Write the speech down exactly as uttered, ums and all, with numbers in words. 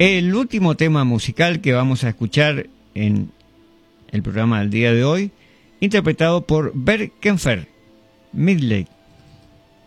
El último tema musical que vamos a escuchar en el programa del día de hoy, interpretado por Bert Kaempfer, Midlake.